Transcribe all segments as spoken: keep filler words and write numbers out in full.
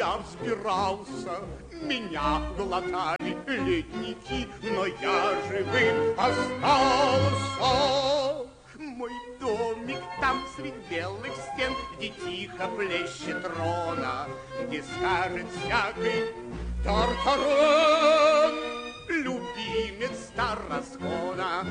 я взбирался, меня глотали ледники, но я живым остался. Мой домик там средь белых стен, где тихо плещет рона, где скажет всякий Тартарен, любимец Тарасcона.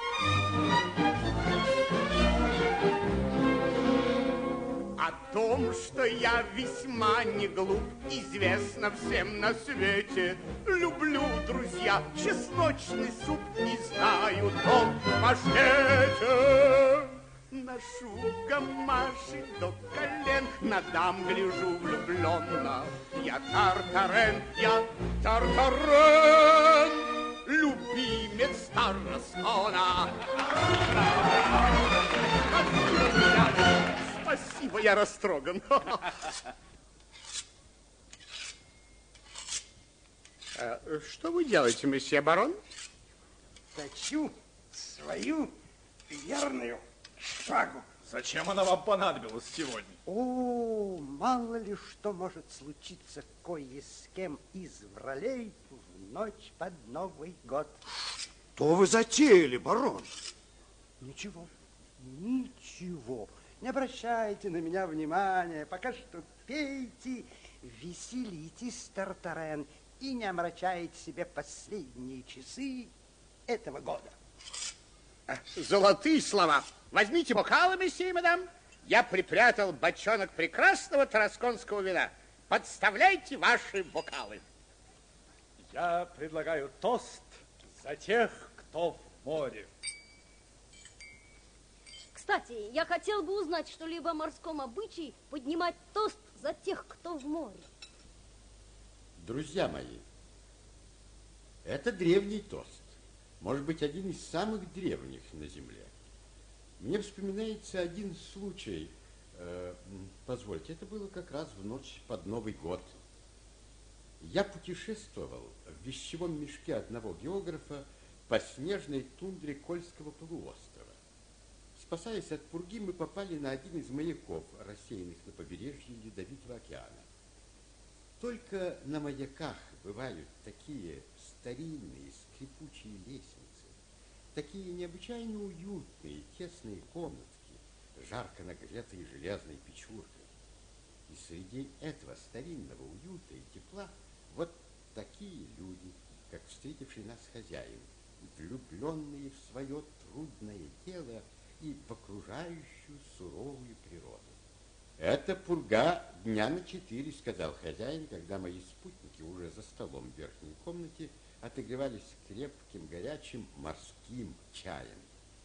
О том, что я весьма не глуп, известно всем на свете. Люблю, друзья, чесночный суп и знаю толк в паштете. Ношу гамаши до колен, на дам гляжу влюбленно. Я Тартарен, я Тартарен, любимец Тарасcона. Спасибо, я растроган. Что вы делаете, месье барон? Точу свою верную шпагу. Зачем она вам понадобилась сегодня? О, мало ли что может случиться кое с кем из вралей в ночь под Новый год. Что вы затеяли, барон? Ничего, ничего. Не обращайте на меня внимания. Пока что пейте, веселитесь, Тартарен, и не омрачайте себе последние часы этого года. Золотые слова. Возьмите бокалы, месье и мадам. Я припрятал бочонок прекрасного тарасконского вина. Подставляйте ваши бокалы. Я предлагаю тост за тех, кто в море. Кстати, я хотел бы узнать что-либо о морском обычае поднимать тост за тех, кто в море. Друзья мои, это древний тост. Может быть, один из самых древних на земле. Мне вспоминается один случай. Э, позвольте, это было как раз в ночь под Новый год. Я путешествовал в вещевом мешке одного географа по снежной тундре Кольского полуострова. Спасаясь от пурги, мы попали на один из маяков, рассеянных на побережье Ледовитого океана. Только на маяках бывают такие старинные скрипучие лестницы, такие необычайно уютные тесные комнатки, жарко нагретые железной печуркой. И среди этого старинного уюта и тепла вот такие люди, как встретивший нас хозяин, влюбленные в свое трудное дело и в окружающую суровую природу. Это пурга дня на четыре, сказал хозяин, когда мои спутники уже за столом в верхней комнате отогревались крепким горячим морским чаем.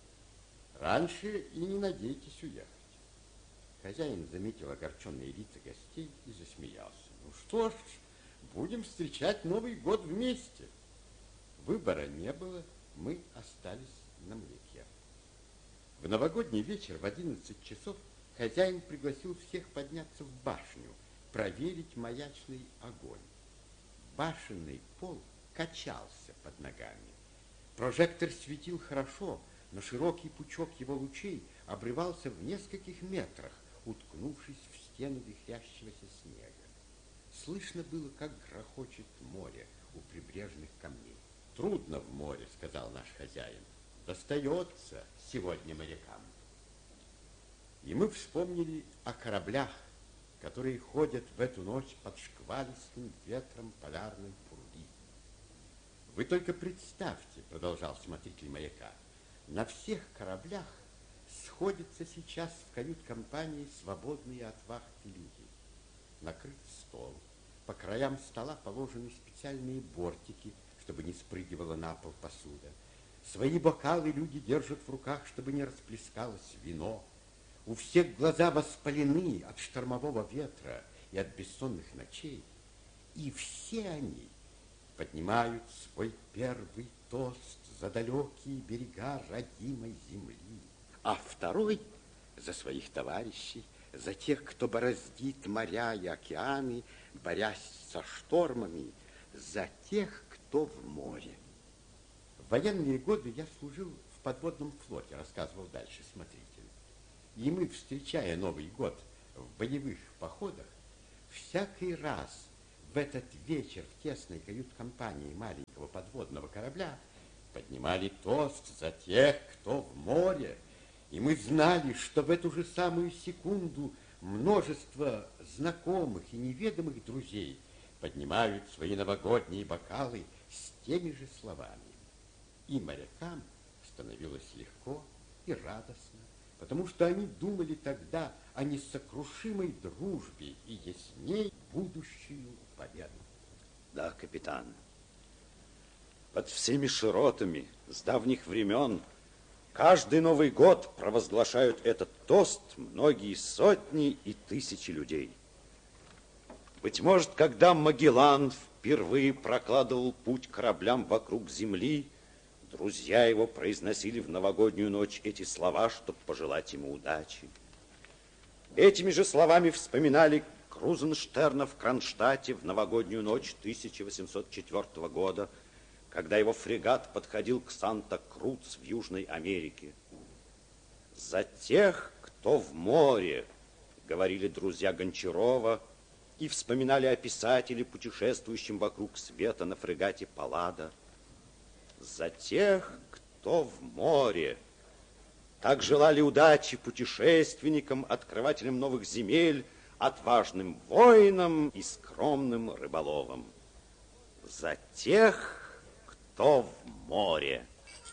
Раньше и не надейтесь уехать. Хозяин заметил огорченные лица гостей и засмеялся. Ну что ж, будем встречать Новый год вместе. Выбора не было, мы остались на маяке. В новогодний вечер в одиннадцать часов хозяин пригласил всех подняться в башню, проверить маячный огонь. Башенный пол качался под ногами. Прожектор светил хорошо, но широкий пучок его лучей обрывался в нескольких метрах, уткнувшись в стену вихрящегося снега. Слышно было, как грохочет море у прибрежных камней. Трудно в море, сказал наш хозяин. Достается сегодня морякам. И мы вспомнили о кораблях, которые ходят в эту ночь под шквалистым ветром полярной пурги. Вы только представьте, продолжал смотритель маяка, на всех кораблях сходятся сейчас в кают-компании свободные от вахты люди. Накрыт стол, по краям стола положены специальные бортики, чтобы не спрыгивала на пол посуда. Свои бокалы люди держат в руках, чтобы не расплескалось вино. У всех глаза воспалены от штормового ветра и от бессонных ночей. И все они поднимают свой первый тост за далекие берега родимой земли. А второй за своих товарищей, за тех, кто бороздит моря и океаны, борясь со штормами, за тех, кто в море. В военные годы я служил в подводном флоте, рассказывал дальше смотритель. И мы, встречая Новый год в боевых походах, всякий раз в этот вечер в тесной кают-компании маленького подводного корабля поднимали тост за тех, кто в море. И мы знали, что в эту же самую секунду множество знакомых и неведомых друзей поднимают свои новогодние бокалы с теми же словами. И морякам становилось легко и радостно, потому что они думали тогда о несокрушимой дружбе и ясней будущую победу. Да, капитан. Под всеми широтами с давних времен каждый Новый год провозглашают этот тост многие сотни и тысячи людей. Быть может, когда Магеллан впервые прокладывал путь кораблям вокруг Земли, друзья его произносили в новогоднюю ночь эти слова, чтобы пожелать ему удачи. Этими же словами вспоминали Крузенштерна в Кронштадте в новогоднюю ночь тысяча восемьсот четвёртого года, когда его фрегат подходил к Санта-Крус в Южной Америке. «За тех, кто в море», — говорили друзья Гончарова, и вспоминали о писателе, путешествующем вокруг света на фрегате Паллада. «За тех, кто в море». Так желали удачи путешественникам, открывателям новых земель, отважным воинам и скромным рыболовам. За тех, кто в море.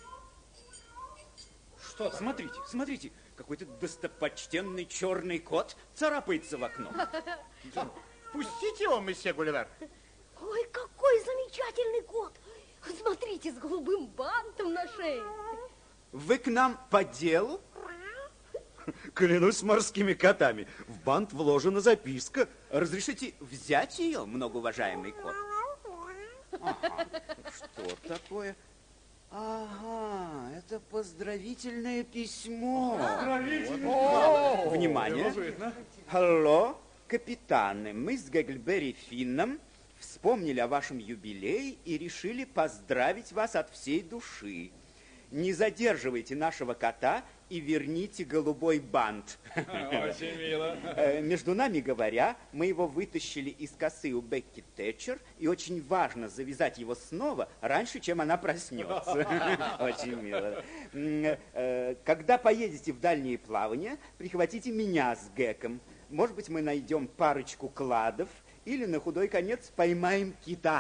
Что, смотрите, смотрите, какой-то достопочтенный черный кот царапается в окно. Пустите его, месье Гулливер. Ой, какой замечательный кот! Смотрите, с голубым бантом на шее. Вы к нам по делу? Клянусь морскими котами, в бант вложена записка. Разрешите взять ее, многоуважаемый кот? Ага, что такое? Ага, это поздравительное письмо. Поздравительное. Внимание. Алло, капитаны, мы с Гекльберри Финном вспомнили о вашем юбилее и решили поздравить вас от всей души. Не задерживайте нашего кота и верните голубой бант. Очень мило. Между нами говоря, мы его вытащили из косы у Бекки Тэтчер, и очень важно завязать его снова раньше, чем она проснется. Очень мило. Когда поедете в дальние плавания, прихватите меня с Геком. Может быть, мы найдем парочку кладов, или на худой конец поймаем кита.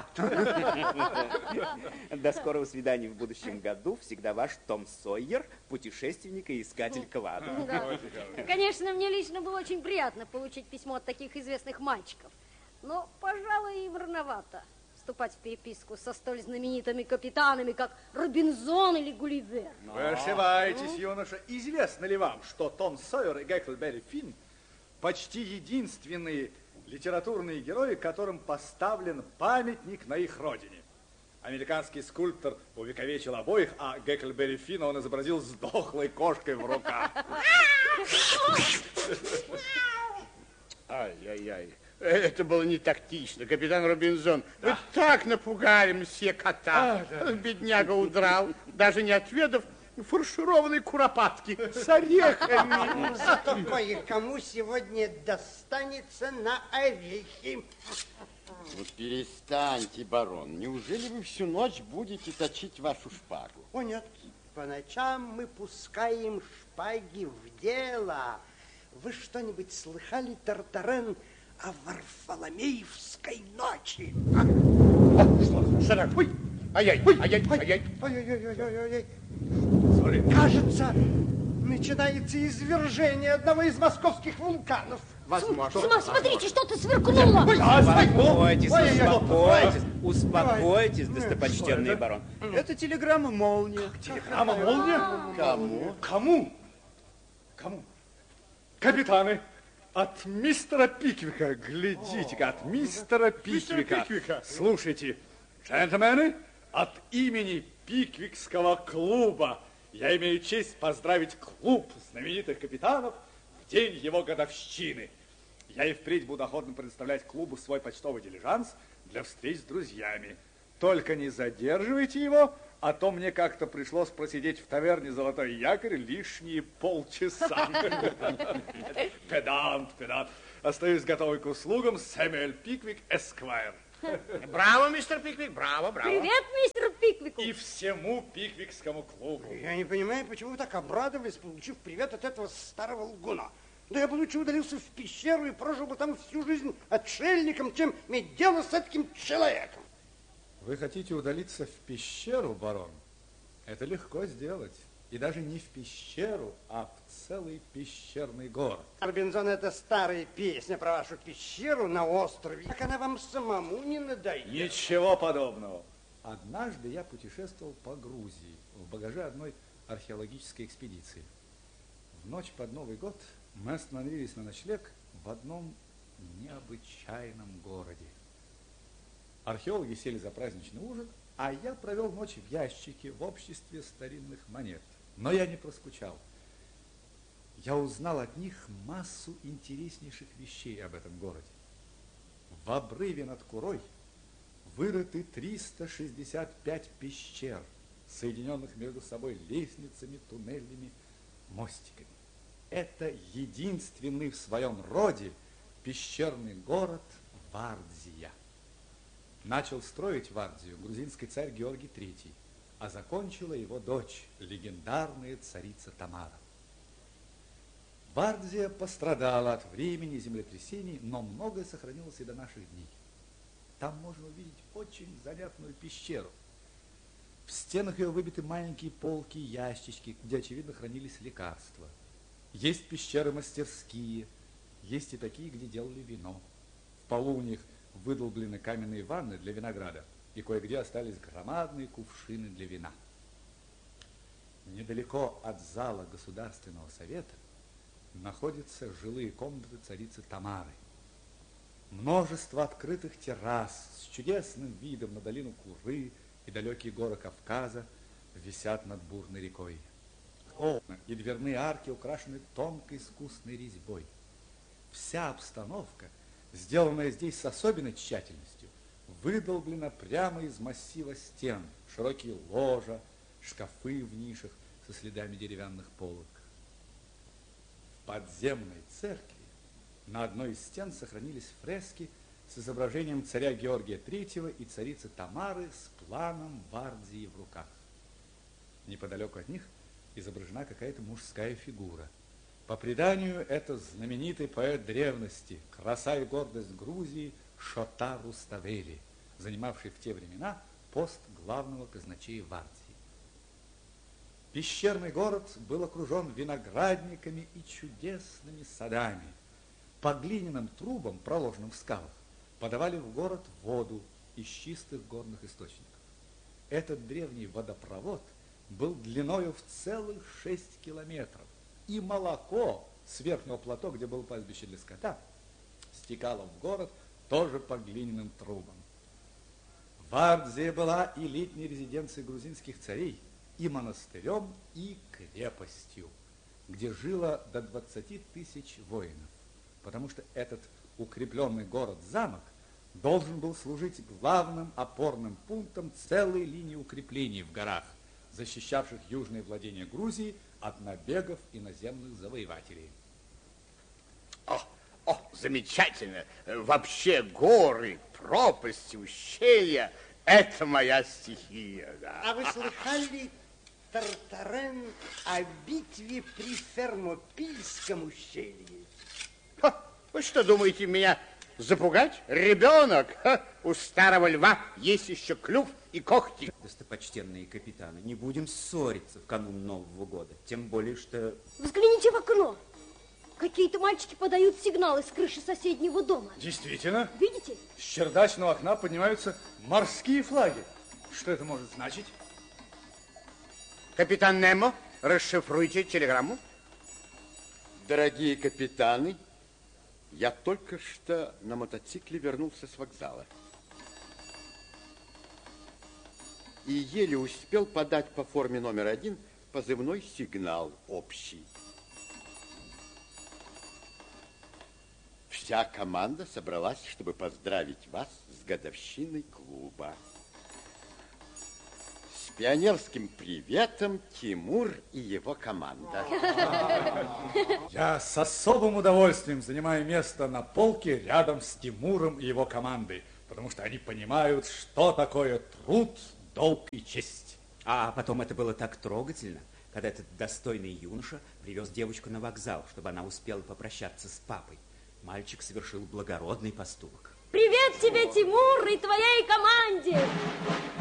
До скорого свидания в будущем году. Всегда ваш Том Сойер, путешественник и искатель кладов. Да. Конечно, мне лично было очень приятно получить письмо от таких известных мальчиков. Но, пожалуй, им рановато вступать в переписку со столь знаменитыми капитанами, как Робинзон или Гулливер. Вы ошибаетесь, юноша. Известно ли вам, что Том Сойер и Гекльберри Финн почти единственные литературные герои, которым поставлен памятник на их родине? Американский скульптор увековечил обоих, а Гекльберри Финна он изобразил с дохлой кошкой в руках. Ай-яй-яй. Это было не тактично, капитан Робинзон. Вы так напугали мсье кота. Бедняга удрал, даже не отведав фаршированной куропатки с орехами. Зато кое-кому сегодня достанется на орехи. Ну, перестаньте, барон. Неужели вы всю ночь будете точить вашу шпагу? О, нет. По ночам мы пускаем шпаги в дело. Вы что-нибудь слыхали, Тартарен, о Варфоломеевской ночи? Сынок, ой, ай-яй, ай-яй, ай-яй. Ой-ой-ой-ой-ой-ой. Кажется, начинается извержение одного из московских вулканов. Возможно. Смотрите, что-то сверкнуло. Успокойтесь, успокойтесь, успокойтесь, достопочтенный барон. Это телеграмма «Молния». Телеграмма «Молния»? Кому? Кому? Кому? Капитаны, от мистера Пиквика. Глядите-ка, от мистера Пиквика. Пиквика. Слушайте, джентльмены, от имени Пиквикского клуба я имею честь поздравить клуб знаменитых капитанов в день его годовщины. Я и впредь буду охотно предоставлять клубу свой почтовый дилижанс для встреч с друзьями. Только не задерживайте его, А то мне как-то пришлось просидеть в таверне «Золотой якорь» лишние полчаса. Педант, педант. Остаюсь готовый к услугам. Сэмюэль Пиквик, эсквайр. Браво, мистер Пиквик, браво, браво. Привет, мистер Пиквику. И всему Пиквикскому клубу. Я не понимаю, почему вы так обрадовались, получив привет от этого старого лгуна. Да я бы лучше удалился в пещеру и прожил бы там всю жизнь отшельником, чем иметь дело с этим человеком. Вы хотите удалиться в пещеру, барон? Это легко сделать. И даже не в пещеру, а в целый пещерный город. Робинзон, это старая песня про вашу пещеру на острове. Как она вам самому не надоела? Ничего подобного. Однажды я путешествовал по Грузии в багаже одной археологической экспедиции. В ночь под Новый год мы остановились на ночлег в одном необычайном городе. Археологи сели за праздничный ужин, а я провел ночь в ящике в обществе старинных монет. Но я не проскучал. Я узнал от них массу интереснейших вещей об этом городе. В обрыве над Курой вырыты триста шестьдесят пять пещер, соединенных между собой лестницами, туннелями, мостиками. Это единственный в своем роде пещерный город Вардзия. Начал строить Вардзию грузинский царь Георгий Третий, а закончила его дочь, легендарная царица Тамара. Вардзия пострадала от времени землетрясений, но многое сохранилось и до наших дней. Там можно увидеть очень занятную пещеру. В стенах ее выбиты маленькие полки и ящички, где, очевидно, хранились лекарства. Есть пещеры-мастерские, есть и такие, где делали вино. В полу у них выдолблены каменные ванны для винограда, и кое-где остались громадные кувшины для вина. Недалеко от зала Государственного совета находятся жилые комнаты царицы Тамары. Множество открытых террас с чудесным видом на долину Куры и далекие горы Кавказа висят над бурной рекой. Окна и дверные арки украшены тонкой искусной резьбой. Вся обстановка, сделанная здесь с особенной тщательностью, выдолблена прямо из массива стен. Широкие ложа, шкафы в нишах со следами деревянных полок. В подземной церкви на одной из стен сохранились фрески с изображением царя Георгия Третьего и царицы Тамары с планом Вардзии в руках. Неподалеку от них изображена какая-то мужская фигура. По преданию, это знаменитый поэт древности, краса и гордость Грузии Шота Руставели, занимавший в те времена пост главного казначея Вардзии. Пещерный город был окружен виноградниками и чудесными садами. По глиняным трубам, проложенным в скалах, подавали в город воду из чистых горных источников. Этот древний водопровод был длиною в целых шесть километров. И молоко с верхнего плато, где было пастбище для скота, стекало в город тоже по глиняным трубам. Вардзия была и летней резиденцией грузинских царей, и монастырем, и крепостью, где жило до двадцати тысяч воинов, потому что этот укрепленный город-замок должен был служить главным опорным пунктом целой линии укреплений в горах, защищавших южные владения Грузии от набегов иноземных завоевателей. О, о, замечательно. Вообще горы, пропасти, ущелья – это моя стихия. Да. А вы слыхали, Тартарен, о битве при Фермопильском ущелье? Ха, вы что, думаете, меня запугать? Ребенок! Ха, у старого льва есть еще клюв и когти. Достопочтенные капитаны, не будем ссориться в канун Нового года. Тем более, что... Взгляните в окно. Какие-то мальчики подают сигналы с крыши соседнего дома. Действительно? Видите? С чердачного окна поднимаются морские флаги. Что это может значить? Капитан Немо, расшифруйте телеграмму. Дорогие капитаны, я только что на мотоцикле вернулся с вокзала. И еле успел подать по форме номер один позывной сигнал общий. Вся команда собралась, чтобы поздравить вас с годовщиной клуба. С пионерским приветом Тимур и его команда. Я с особым удовольствием занимаю место на полке рядом с Тимуром и его командой, потому что они понимают, что такое труд, долг и честь. А потом это было так трогательно, когда этот достойный юноша привез девочку на вокзал, чтобы она успела попрощаться с папой. Мальчик совершил благородный поступок. Привет тебе, Тимур, и твоей команде!